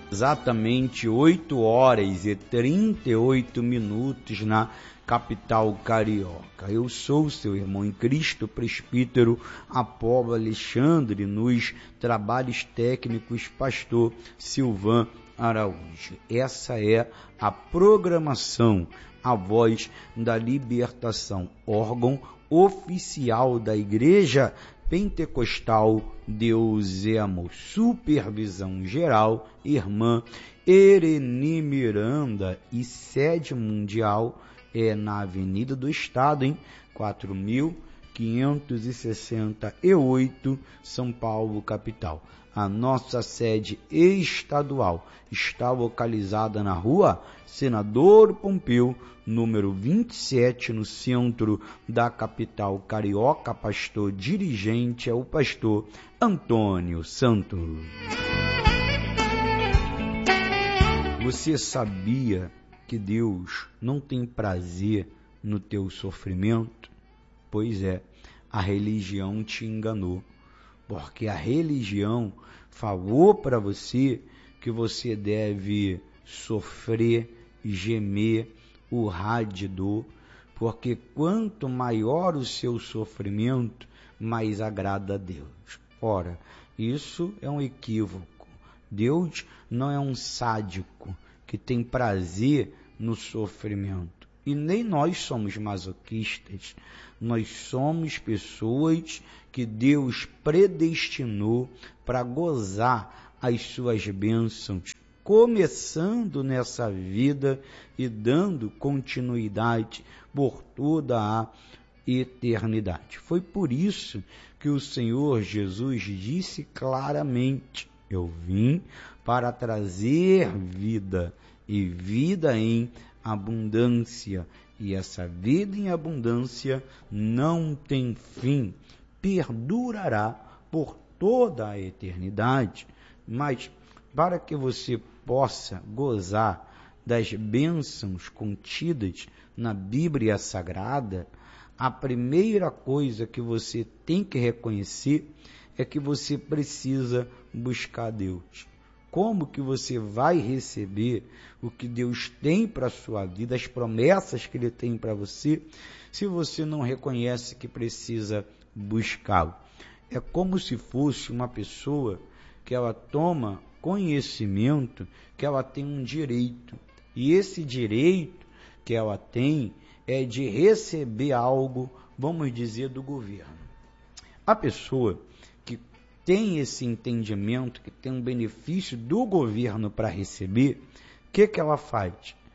Exatamente 8h38 na capital carioca. Eu sou seu irmão em Cristo, presbítero Apolo Alexandre, nos trabalhos técnicos, pastor Silvan Araújo. Essa é a programação A Voz da Libertação, órgão oficial da Igreja Pentecostal Deus é Amor. Supervisão geral, irmã Ereni Miranda, e sede mundial é na Avenida do Estado, em 4.568, São Paulo, capital. A nossa sede estadual está localizada na rua Senador Pompeu, número 27, no centro da capital carioca. Pastor dirigente é o pastor Antônio Santos. Você sabia que Deus não tem prazer no teu sofrimento? Pois é, a religião te enganou, porque a religião falou para você que você deve sofrer, gemer, urrar de dor, porque quanto maior o seu sofrimento, mais agrada a Deus. Ora, isso é um equívoco. Deus não é um sádico que tem prazer no sofrimento. E nem nós somos masoquistas. Nós somos pessoas que Deus predestinou para gozar as suas bênçãos, começando nessa vida e dando continuidade por toda a eternidade. Foi por isso que o Senhor Jesus disse claramente: eu vim para trazer vida, e vida em abundância. E essa vida em abundância não tem fim, perdurará por toda a eternidade. Mas para que você possa gozar das bênçãos contidas na Bíblia Sagrada, a primeira coisa que você tem que reconhecer é que você precisa buscar Deus. Como que você vai receber o que Deus tem para a sua vida, as promessas que Ele tem para você, se você não reconhece que precisa buscá-lo? É como se fosse uma pessoa que ela toma conhecimento que ela tem um direito, e esse direito que ela tem é de receber algo, vamos dizer, do governo. A pessoa que tem esse entendimento, que tem um benefício do governo para receber, o que ela faz?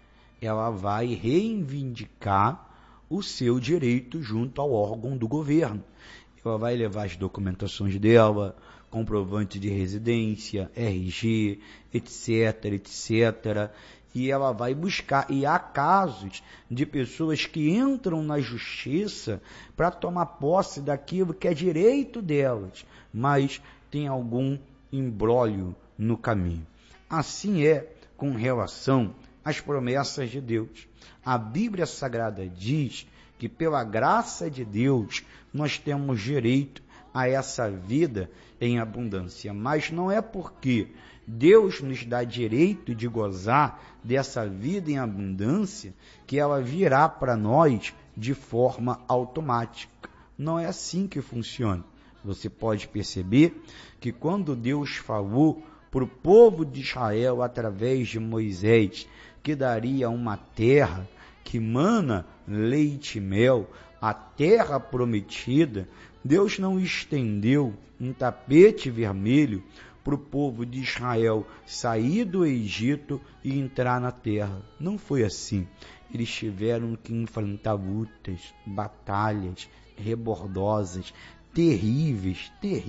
Ela vai reivindicar o seu direito junto ao órgão do governo. Ela vai levar as documentações dela, comprovante de residência, RG, etc, etc, e ela vai buscar. E há casos de pessoas que entram na justiça para tomar posse daquilo que é direito delas, mas tem algum imbróglio no caminho. Assim é com relação às promessas de Deus. A Bíblia Sagrada diz que pela graça de Deus nós temos direito a essa vida em abundância, mas não é porque Deus nos dá direito de gozar dessa vida em abundância que ela virá para nós de forma automática. Não é assim que funciona. Você pode perceber que quando Deus falou para o povo de Israel através de Moisés que daria uma terra que mana leite e mel, a terra prometida, Deus não estendeu um tapete vermelho para o povo de Israel sair do Egito e entrar na terra. Não foi assim. Eles tiveram que enfrentar lutas, batalhas rebordosas, terríveis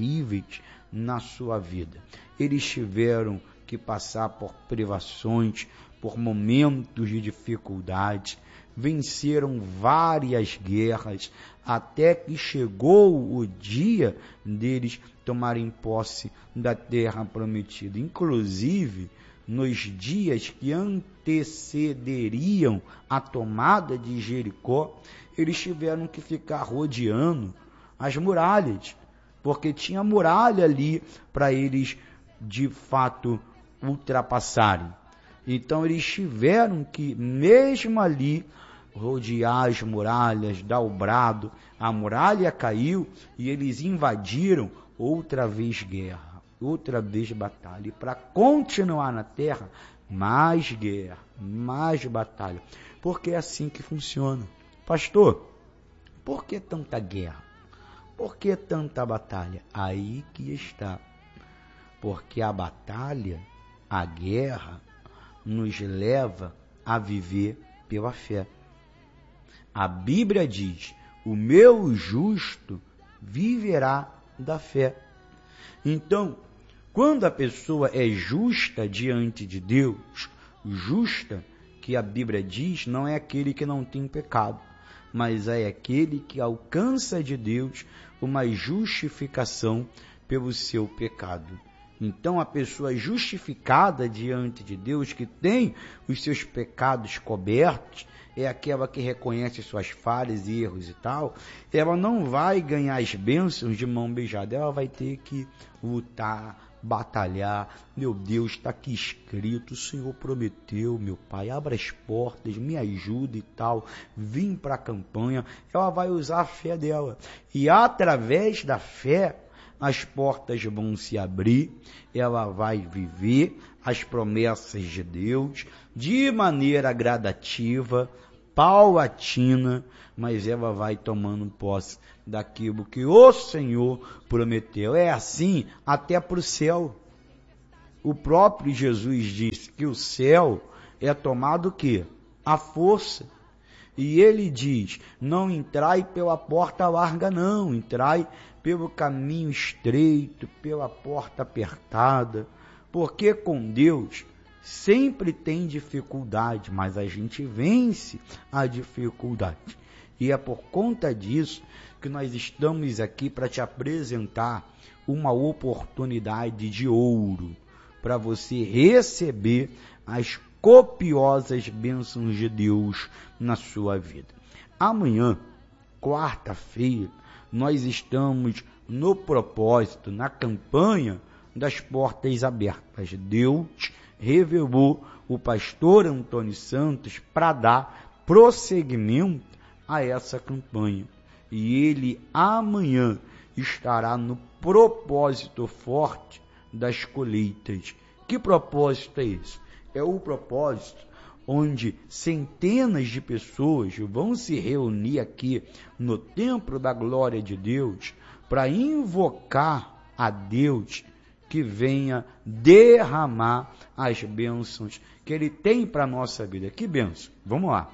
na sua vida. Eles tiveram que passar por privações, por momentos de dificuldade, venceram várias guerras, até que chegou o dia deles tomarem posse da terra prometida. Inclusive, nos dias que antecederiam a tomada de Jericó, eles tiveram que ficar rodeando as muralhas, porque tinha muralha ali para eles, de fato, ultrapassarem. Então eles tiveram que, mesmo ali, rodear as muralhas, dar o brado, a muralha caiu e eles invadiram, outra vez guerra, outra vez batalha. E para continuar na terra, mais guerra, mais batalha. Porque é assim que funciona. Pastor, por que tanta guerra? Por que tanta batalha? Aí que está. Porque a batalha, a guerra, nos leva a viver pela fé. A Bíblia diz, o meu justo viverá da fé. Então, quando a pessoa é justa diante de Deus, justa, que a Bíblia diz, não é aquele que não tem pecado, mas é aquele que alcança de Deus uma justificação pelo seu pecado. Então, a pessoa justificada diante de Deus, que tem os seus pecados cobertos, é aquela que reconhece suas falhas e erros e tal, ela não vai ganhar as bênçãos de mão beijada, ela vai ter que lutar, batalhar. Meu Deus, está aqui escrito, o Senhor prometeu, meu Pai, abra as portas, me ajuda e tal, vim para a campanha. Ela vai usar a fé dela, e através da fé, as portas vão se abrir, ela vai viver as promessas de Deus de maneira gradativa, paulatina, mas ela vai tomando posse daquilo que o Senhor prometeu. É assim até para o céu. O próprio Jesus disse que o céu é tomado o quê? A força. E ele diz, não entrai pela porta larga não, entrai pelo caminho estreito, pela porta apertada, porque com Deus sempre tem dificuldade, mas a gente vence a dificuldade. E é por conta disso que nós estamos aqui para te apresentar uma oportunidade de ouro, para você receber as copiosas bênçãos de Deus na sua vida. Amanhã, quarta-feira, nós estamos no propósito, na campanha das portas abertas. Deus revelou o pastor Antônio Santos para dar prosseguimento a essa campanha. E ele amanhã estará no propósito forte das colheitas. Que propósito é esse? É o propósito onde centenas de pessoas vão se reunir aqui no templo da glória de Deus para invocar a Deus que venha derramar as bênçãos que Ele tem para a nossa vida. Que bênção? Vamos lá.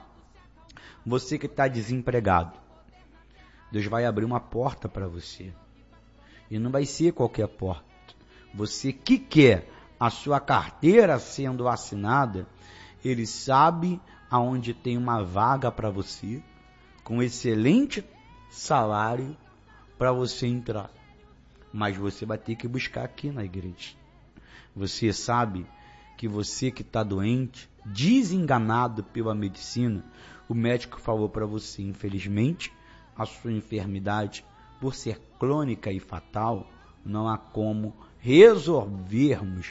Você que está desempregado, Deus vai abrir uma porta para você. E não vai ser qualquer porta. Você que quer a sua carteira sendo assinada, Ele sabe aonde tem uma vaga para você, com excelente salário para você entrar. Mas você vai ter que buscar aqui na igreja. Você sabe que você que está doente, desenganado pela medicina, o médico falou para você, infelizmente, a sua enfermidade, por ser crônica e fatal, não há como resolvermos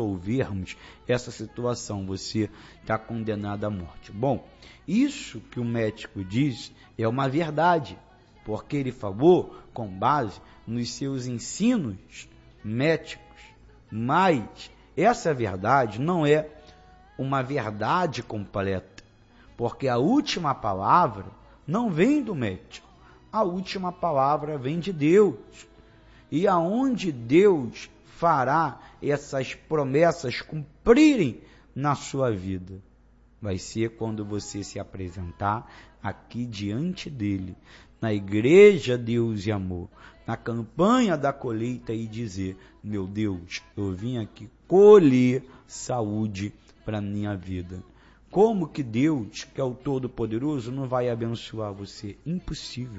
essa situação, você está condenado à morte. Bom, isso que o médico diz é uma verdade, porque ele falou com base nos seus ensinos médicos, mas essa verdade não é uma verdade completa, porque a última palavra não vem do médico, a última palavra vem de Deus. E aonde Deus fará essas promessas cumprirem na sua vida? Vai ser quando você se apresentar aqui diante dele, na igreja Deus e Amor, na campanha da colheita e dizer, meu Deus, eu vim aqui colher saúde para a minha vida. Como que Deus, que é o Todo-Poderoso, não vai abençoar você? Impossível.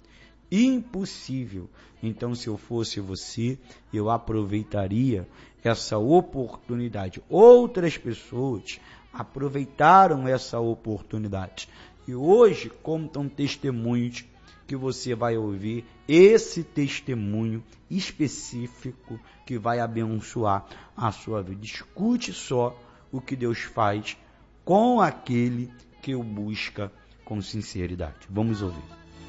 Impossível. Então, se eu fosse você, eu aproveitaria essa oportunidade. Outras pessoas aproveitaram essa oportunidade e hoje contam testemunhos que você vai ouvir esse testemunho específico que vai abençoar a sua vida. Escute só o que Deus faz com aquele que o busca com sinceridade. Vamos ouvir.